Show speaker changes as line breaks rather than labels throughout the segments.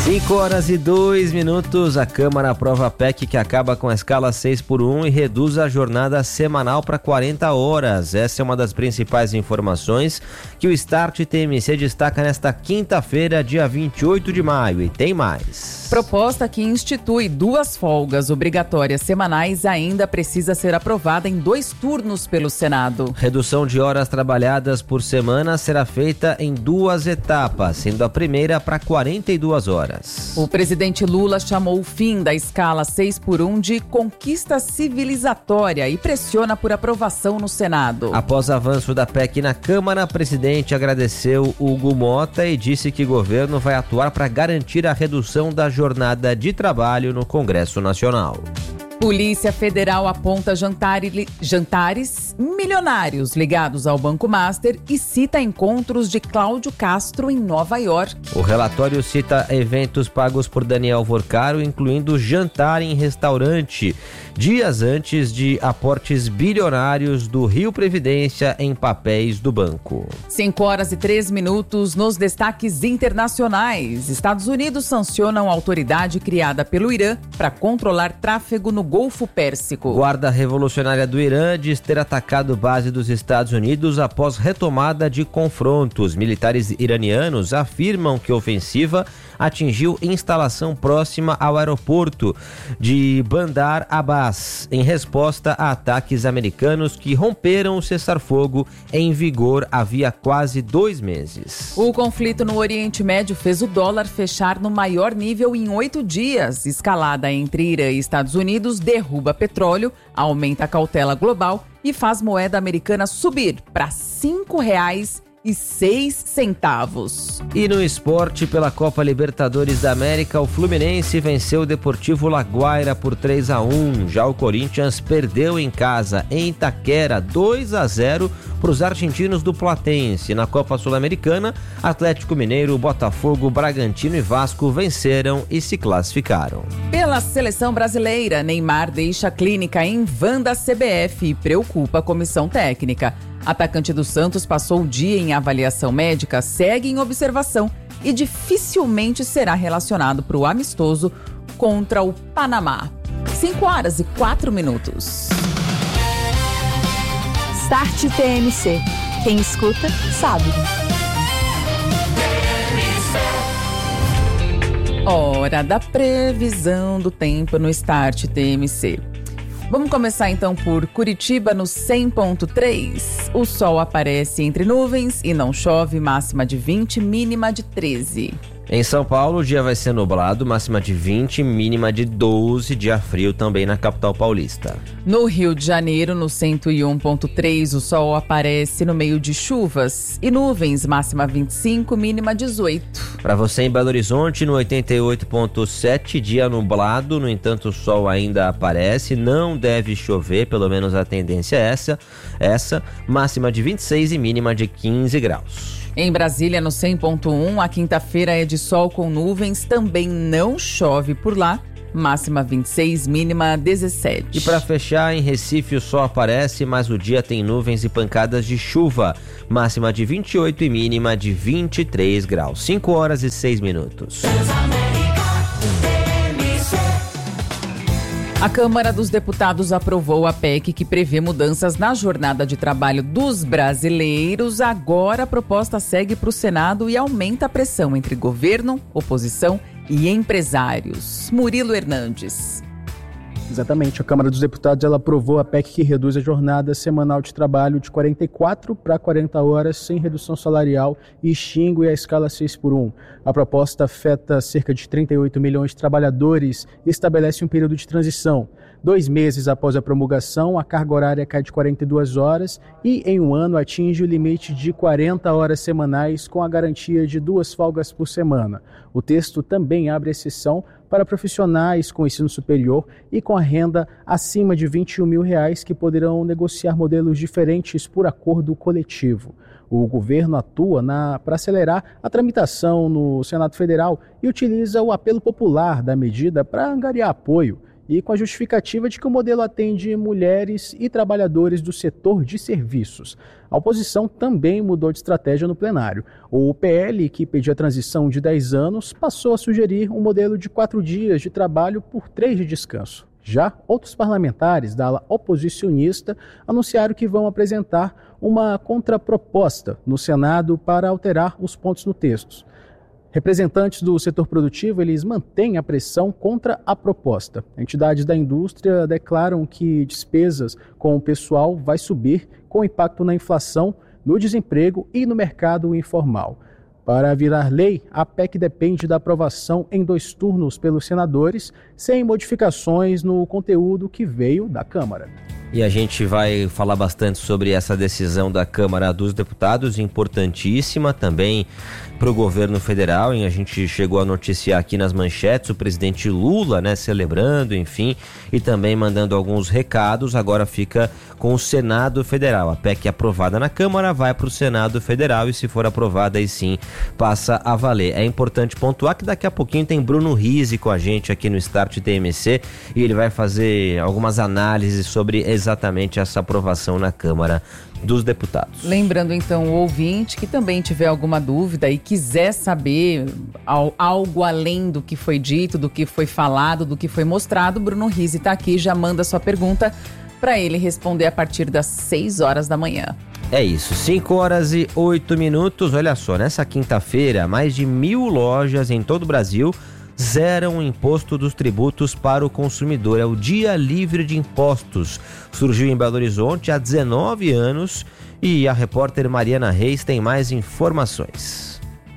5h02, a Câmara aprova a PEC que acaba com a escala 6x1 e reduz a jornada semanal para 40 horas. Essa é uma das principais informações que o Start TMC destaca nesta quinta-feira, dia 28 de maio. E tem mais.
Proposta que institui 2 folgas obrigatórias semanais ainda precisa ser aprovada em 2 turnos pelo Senado.
Redução de horas trabalhadas por semana será feita em 2 etapas, sendo a primeira para 42 horas.
O presidente Lula chamou o fim da escala 6x1 de conquista civilizatória e pressiona por aprovação no Senado.
Após avanço da PEC na Câmara, o presidente agradeceu Hugo Mota e disse que o governo vai atuar para garantir a redução da jornada de trabalho no Congresso Nacional.
Polícia Federal aponta jantares milionários ligados ao Banco Master e cita encontros de Cláudio Castro em Nova York.
O relatório cita eventos pagos por Daniel Vorcaro, incluindo jantar em restaurante, dias antes de aportes bilionários do Rio Previdência em papéis do banco.
5h03 nos destaques internacionais. Estados Unidos sancionam a autoridade criada pelo Irã para controlar tráfego no Golfo Pérsico.
Guarda Revolucionária do Irã diz ter atacado base dos Estados Unidos após retomada de confrontos. Militares iranianos afirmam que a ofensiva atingiu instalação próxima ao aeroporto de Bandar Abbas, em resposta a ataques americanos que romperam o cessar-fogo em vigor havia quase 2 meses.
O conflito no Oriente Médio fez o dólar fechar no maior nível em 8 dias. Escalada entre Irã e Estados Unidos derruba petróleo, aumenta a cautela global e faz moeda americana subir para R$ 5,06.
E no esporte, pela Copa Libertadores da América, o Fluminense venceu o Deportivo Laguaira por 3-1. Já o Corinthians perdeu em casa em Itaquera 2-0 para os argentinos do Platense. Na Copa Sul-Americana, Atlético Mineiro, Botafogo, Bragantino e Vasco venceram e se classificaram.
Pela seleção brasileira, Neymar deixa a clínica em van da CBF e preocupa a comissão técnica. Atacante do Santos passou o dia em avaliação médica, segue em observação e dificilmente será relacionado para o amistoso contra o Panamá. 5h04.
Start TMC. Quem escuta, sabe.
Hora da previsão do tempo no Start TMC. Vamos começar então por Curitiba no 100.3. O sol aparece entre nuvens e não chove, máxima de 20, mínima de 13.
Em São Paulo, o dia vai ser nublado, máxima de 20, mínima de 12, dia frio também na capital paulista.
No Rio de Janeiro, no 101.3, o sol aparece no meio de chuvas e nuvens, máxima 25, mínima 18.
Para você em Belo Horizonte, no 88.7, dia nublado, no entanto o sol ainda aparece, não deve chover, pelo menos a tendência é essa, máxima de 26 e mínima de 15 graus.
Em Brasília, no 100.1, a quinta-feira é de sol com nuvens, também não chove por lá, máxima 26, mínima 17.
E para fechar, em Recife o sol aparece, mas o dia tem nuvens e pancadas de chuva, máxima de 28 e mínima de 23 graus. 5h06.
A Câmara dos Deputados aprovou a PEC que prevê mudanças na jornada de trabalho dos brasileiros. Agora a proposta segue para o Senado e aumenta a pressão entre governo, oposição e empresários. Murilo Hernandes.
Exatamente, a Câmara dos Deputados ela aprovou a PEC que reduz a jornada semanal de trabalho de 44 para 40 horas sem redução salarial e extingue a escala 6x1. A proposta afeta cerca de 38 milhões de trabalhadores e estabelece um período de transição. 2 meses após a promulgação, a carga horária cai de 42 horas e, em um ano, atinge o limite de 40 horas semanais com a garantia de 2 folgas por semana. O texto também abre exceção para profissionais com ensino superior e com a renda acima de R$21 mil que poderão negociar modelos diferentes por acordo coletivo. O governo atua para acelerar a tramitação no Senado Federal e utiliza o apelo popular da medida para angariar apoio. e com a justificativa de que o modelo atende mulheres e trabalhadores do setor de serviços. A oposição também mudou de estratégia no plenário. O PL, que pedia a transição de 10 anos, passou a sugerir um modelo de 4 dias de trabalho por 3 de descanso. Já outros parlamentares da ala oposicionista anunciaram que vão apresentar uma contraproposta no Senado para alterar os pontos no texto. Representantes do setor produtivo, eles mantêm a pressão contra a proposta. Entidades da indústria declaram que despesas com o pessoal vai subir com impacto na inflação, no desemprego e no mercado informal. Para virar lei, a PEC depende da aprovação em 2 turnos pelos senadores, sem modificações no conteúdo que veio da Câmara.
E a gente vai falar bastante sobre essa decisão da Câmara dos Deputados, importantíssima também para o governo federal. A gente chegou a noticiar aqui nas manchetes o presidente Lula, celebrando, enfim, e também mandando alguns recados. Agora fica com o Senado Federal. A PEC aprovada na Câmara vai para o Senado Federal e, se for aprovada, aí sim passa a valer. É importante pontuar que daqui a pouquinho tem Bruno Rizzi com a gente aqui no Start TMC e ele vai fazer algumas análises sobre exatamente essa aprovação na Câmara dos Deputados.
Lembrando então o ouvinte que também tiver alguma dúvida e quiser saber algo além do que foi dito, do que foi falado, do que foi mostrado, Bruno Rizzi está aqui, já manda sua pergunta para ele responder a partir das 6 horas da manhã.
É isso, 5h08. Olha só, nessa quinta-feira, mais de 1.000 lojas em todo o Brasil zeram o imposto dos tributos para o consumidor. É o Dia Livre de Impostos. Surgiu em Belo Horizonte há 19 anos e a repórter Mariana Reis tem mais informações.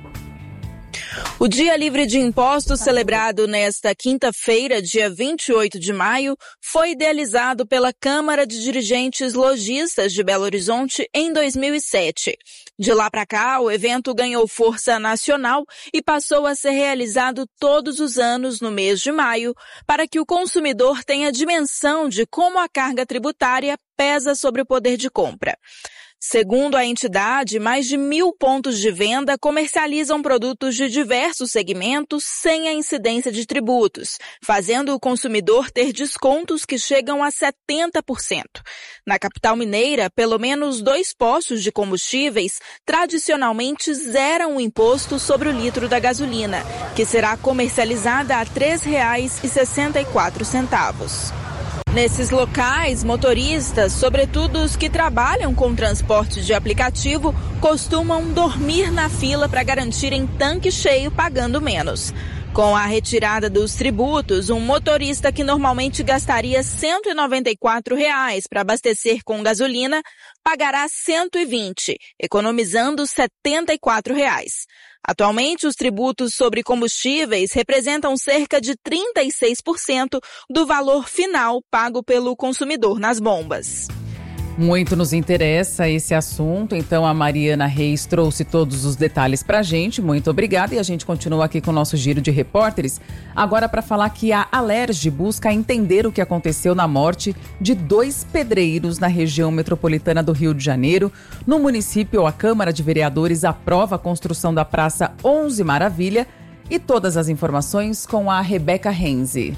O Dia Livre de Impostos, celebrado nesta quinta-feira, dia 28 de maio, foi idealizado pela Câmara de Dirigentes Lojistas de Belo Horizonte em 2007. De lá para cá, o evento ganhou força nacional e passou a ser realizado todos os anos no mês de maio, para que o consumidor tenha dimensão de como a carga tributária pesa sobre o poder de compra. Segundo a entidade, mais de 1.000 pontos de venda comercializam produtos de diversos segmentos sem a incidência de tributos, fazendo o consumidor ter descontos que chegam a 70%. Na capital mineira, pelo menos 2 postos de combustíveis tradicionalmente zeram o imposto sobre o litro da gasolina, que será comercializada a R$ 3,64. Nesses locais, motoristas, sobretudo os que trabalham com transporte de aplicativo, costumam dormir na fila para garantirem tanque cheio pagando menos. Com a retirada dos tributos, um motorista que normalmente gastaria R$ 194 para abastecer com gasolina pagará R$ 120, economizando R$ 74. Atualmente, os tributos sobre combustíveis representam cerca de 36% do valor final pago pelo consumidor nas bombas.
Muito nos interessa esse assunto, então a Mariana Reis trouxe todos os detalhes pra gente, muito obrigada, e a gente continua aqui com o nosso giro de repórteres, agora para falar que a Alerj busca entender o que aconteceu na morte de 2 pedreiros na região metropolitana do Rio de Janeiro. No município, a Câmara de Vereadores aprova a construção da Praça 11 Maravilha, e todas as informações com a Rebeca Renzi.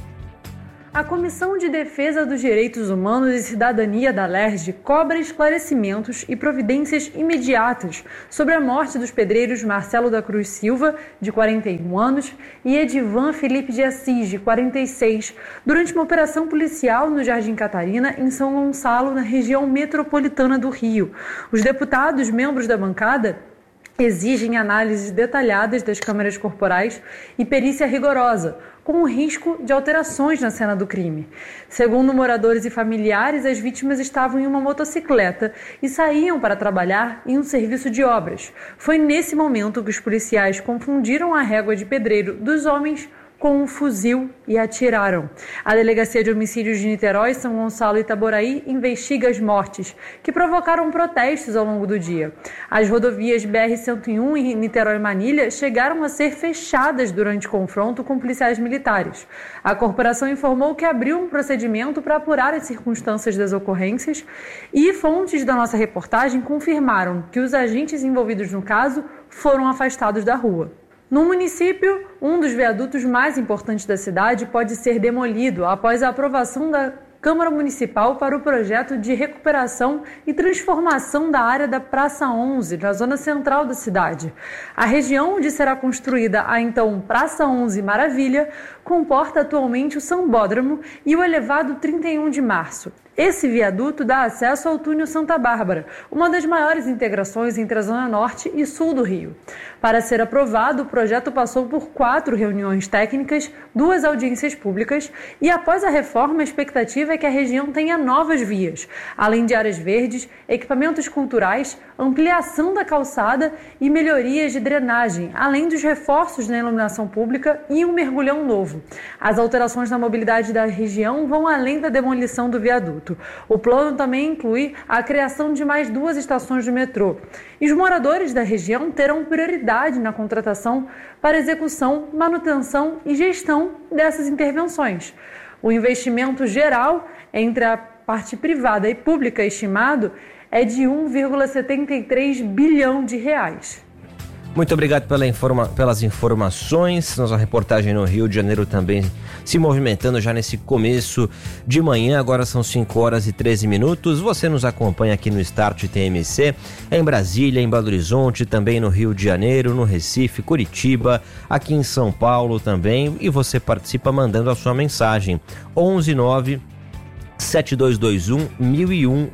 A Comissão de Defesa dos Direitos Humanos e Cidadania da Alerj cobra esclarecimentos e providências imediatas sobre a morte dos pedreiros Marcelo da Cruz Silva, de 41 anos, e Edivan Felipe de Assis, de 46, durante uma operação policial no Jardim Catarina, em São Gonçalo, na região metropolitana do Rio. Os deputados, membros da bancada, exigem análises detalhadas das câmeras corporais e perícia rigorosa, com o risco de alterações na cena do crime. Segundo moradores e familiares, as vítimas estavam em uma motocicleta e saíam para trabalhar em um serviço de obras. Foi nesse momento que os policiais confundiram a régua de pedreiro dos homens com um fuzil e atiraram. A Delegacia de Homicídios de Niterói, São Gonçalo e Itaboraí investiga as mortes, que provocaram protestos ao longo do dia. As rodovias BR-101 e Niterói-Manilha chegaram a ser fechadas durante confronto com policiais militares. A corporação informou que abriu um procedimento para apurar as circunstâncias das ocorrências e fontes da nossa reportagem confirmaram que os agentes envolvidos no caso foram afastados da rua. No município, um dos viadutos mais importantes da cidade pode ser demolido após a aprovação da Câmara Municipal para o projeto de recuperação e transformação da área da Praça 11, na zona central da cidade. A região onde será construída a então Praça 11 Maravilha comporta atualmente o Sambódromo e o elevado 31 de Março. Esse viaduto dá acesso ao túnel Santa Bárbara, uma das maiores integrações entre a Zona Norte e Sul do Rio. Para ser aprovado, o projeto passou por 4 reuniões técnicas, 2 audiências públicas e, após a reforma, a expectativa é que a região tenha novas vias, além de áreas verdes, equipamentos culturais, ampliação da calçada e melhorias de drenagem, além dos reforços na iluminação pública e um mergulhão novo. As alterações na mobilidade da região vão além da demolição do viaduto. O plano também inclui a criação de mais 2 estações de metrô. E os moradores da região terão prioridade na contratação para execução, manutenção e gestão dessas intervenções. O investimento geral entre a parte privada e pública estimado é de 1,73 bilhão de reais.
Muito obrigado pelas informações. Nossa reportagem no Rio de Janeiro também se movimentando já nesse começo de manhã. Agora são 5h13. Você nos acompanha aqui no Start TMC, em Brasília, em Belo Horizonte, também no Rio de Janeiro, no Recife, Curitiba, aqui em São Paulo também. E você participa mandando a sua mensagem. 119-7221-1001,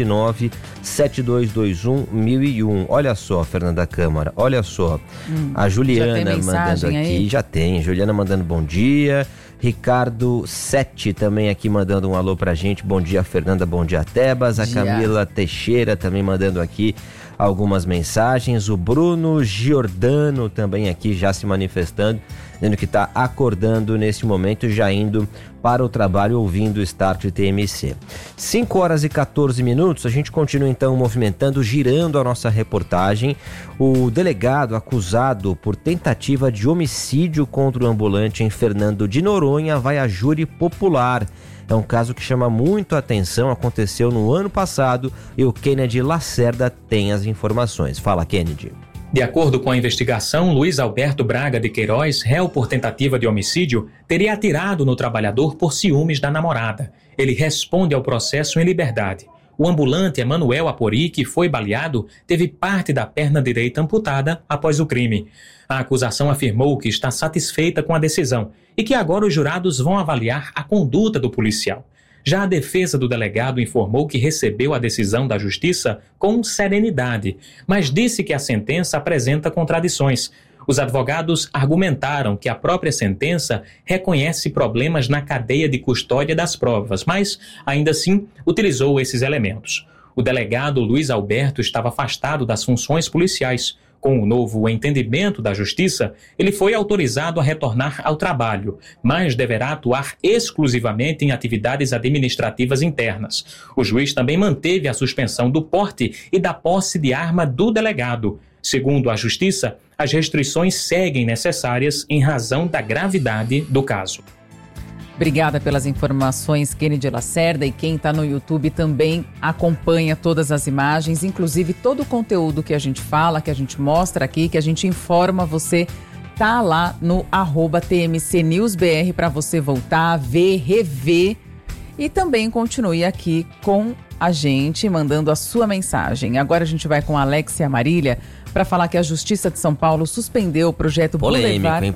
119-7221-1001. Olha só, Fernanda Câmara, olha só. A Juliana mandando aqui, aí? Já tem. Juliana mandando bom dia. Ricardo Sete também aqui mandando um alô pra gente. Bom dia, Fernanda, bom dia, Tebas. A Camila Teixeira também mandando aqui algumas mensagens. O Bruno Giordano também aqui já se manifestando, dizendo que está acordando nesse momento, já indo para o trabalho, ouvindo o Start TMC. 5h14, a gente continua então movimentando, girando a nossa reportagem. O delegado acusado por tentativa de homicídio contra o ambulante em Fernando de Noronha vai a júri popular. É um caso que chama muito a atenção, aconteceu no ano passado e o Kennedy Lacerda tem as informações. Fala, Kennedy.
De acordo com a investigação, Luiz Alberto Braga de Queiroz, réu por tentativa de homicídio, teria atirado no trabalhador por ciúmes da namorada. Ele responde ao processo em liberdade. O ambulante Emanuel Apori, que foi baleado, teve parte da perna direita amputada após o crime. A acusação afirmou que está satisfeita com a decisão e que agora os jurados vão avaliar a conduta do policial. Já a defesa do delegado informou que recebeu a decisão da Justiça com serenidade, mas disse que a sentença apresenta contradições. Os advogados argumentaram que a própria sentença reconhece problemas na cadeia de custódia das provas, mas, ainda assim, utilizou esses elementos. O delegado Luiz Alberto estava afastado das funções policiais. Com o novo entendimento da Justiça, ele foi autorizado a retornar ao trabalho, mas deverá atuar exclusivamente em atividades administrativas internas. O juiz também manteve a suspensão do porte e da posse de arma do delegado. Segundo a Justiça, as restrições seguem necessárias em razão da gravidade do caso.
Obrigada pelas informações, Kennedy Lacerda, e quem está no YouTube também acompanha todas as imagens, inclusive todo o conteúdo que a gente fala, que a gente mostra aqui, que a gente informa, você tá lá no @TMCNewsBR para você voltar, ver, rever e também continue aqui com a gente, mandando a sua mensagem. Agora a gente vai com a Alexia Marília para falar que a Justiça de São Paulo suspendeu o projeto
polêmico,
Boulevard.